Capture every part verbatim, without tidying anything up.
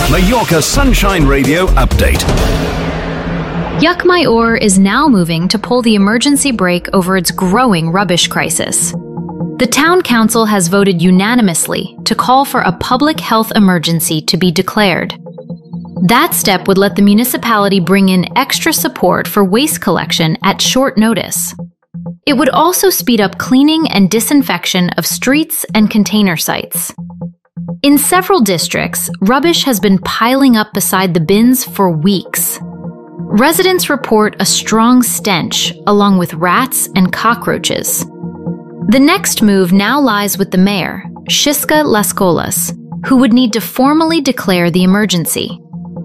Mallorca Sunshine Radio update. Yuck My Or is now moving to pull the emergency brake over its growing rubbish crisis. The town council has voted unanimously to call for a public health emergency to be declared. That step would let the municipality bring in extra support for waste collection at short notice. It would also speed up cleaning and disinfection of streets and container sites. In several districts, rubbish has been piling up beside the bins for weeks. Residents report a strong stench, along with rats and cockroaches. The next move now lies with the mayor, Xisca Las Colas, who would need to formally declare the emergency.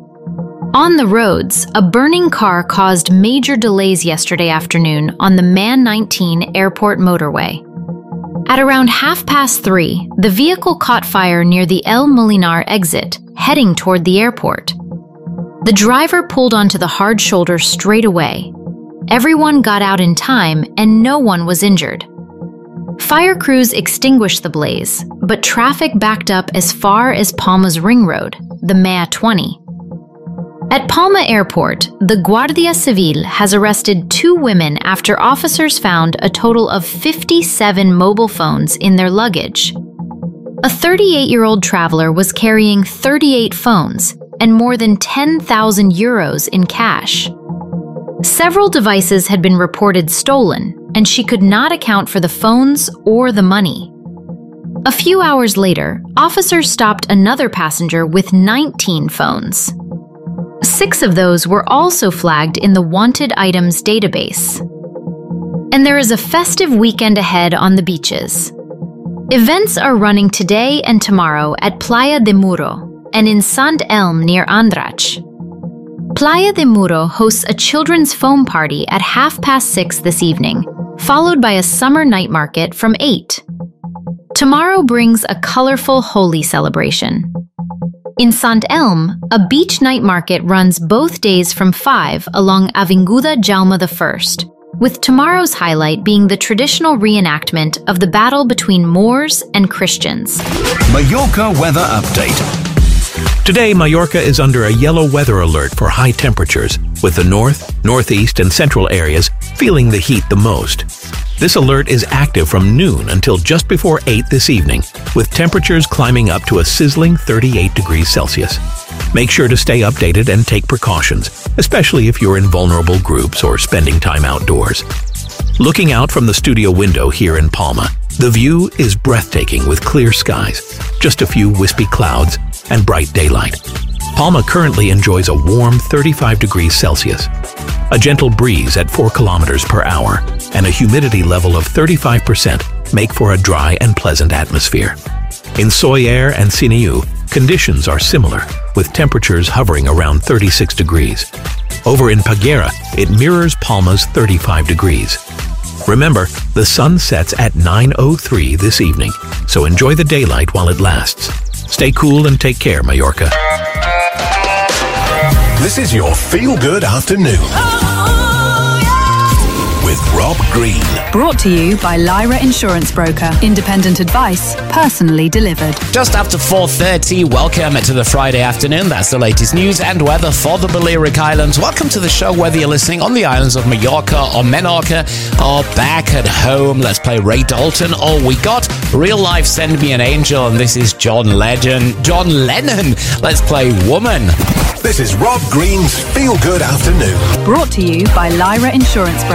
On the roads, a burning car caused major delays yesterday afternoon on the Man nineteen airport motorway. At around half past three, the vehicle caught fire near the El Molinar exit, heading toward the airport. The driver pulled onto the hard shoulder straight away. Everyone got out in time and no one was injured. Fire crews extinguished the blaze, but traffic backed up as far as Palma's ring road, the M E A twenty. At Palma Airport, the Guardia Civil has arrested two women after officers found a total of fifty-seven mobile phones in their luggage. A thirty-eight-year-old traveler was carrying thirty-eight phones and more than ten thousand euros in cash. Several devices had been reported stolen, and she could not account for the phones or the money. A few hours later, officers stopped another passenger with nineteen phones. Six of those were also flagged in the wanted items database. And there is a festive weekend ahead on the beaches. Events are running today and tomorrow at Playa de Muro and in Sant Elm near Andratx. Playa de Muro hosts a children's foam party at half past six this evening, followed by a summer night market from eight. Tomorrow brings a colorful Holi celebration. In Sant Elm, a beach night market runs both days from five along Avinguda Jaume the First, with tomorrow's highlight being the traditional reenactment of the battle between Moors and Christians. Mallorca weather update. Today, Mallorca is under a yellow weather alert for high temperatures, with the north, northeast, and central areas feeling the heat the most. This alert is active from noon until just before eight this evening, with temperatures climbing up to a sizzling thirty-eight degrees Celsius. Make sure to stay updated and take precautions, especially if you're in vulnerable groups or spending time outdoors. Looking out from the studio window here in Palma, the view is breathtaking with clear skies, just a few wispy clouds, and bright daylight. Palma currently enjoys a warm thirty-five degrees Celsius. A gentle breeze at four kilometers per hour and a humidity level of thirty-five percent make for a dry and pleasant atmosphere. In Soller and Siniu, conditions are similar, with temperatures hovering around thirty-six degrees. Over in Peguera, it mirrors Palma's thirty-five degrees. Remember, the sun sets at nine oh three this evening, so enjoy the daylight while it lasts. Stay cool and take care, Mallorca. This is your feel-good afternoon. With Rob Green. Brought to you by Lyra Insurance Broker. Independent advice, personally delivered. Just after four thirty, welcome to the Friday afternoon. That's the latest news and weather for the Balearic Islands. Welcome to the show, whether you're listening on the islands of Mallorca or Menorca or back at home. Let's play Ray Dalton. Or we got Real Life Send Me an Angel, and this is John Legend. John Lennon. Let's play Woman. This is Rob Green's Feel Good Afternoon. Brought to you by Lyra Insurance Broker.